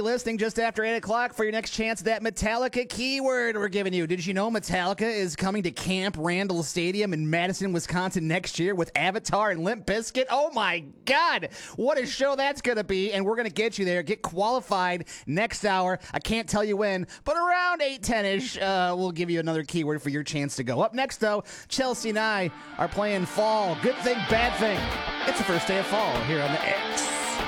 listening just after 8 o'clock for your next chance at that Metallica keyword we're giving you. Did you know Metallica is coming to Camp Randall Stadium in Madison, Wisconsin next year with Avatar and Limp Bizkit? Oh my God, what a show that's going to be, and we're going to get you there. Get qualified next hour. I can't tell you when, but around 8:10-ish, we'll give you another keyword for your chance to go. Up next, though, Chelsea and I are playing Fall. Good thing, bad thing. It's the first day of fall here on the X.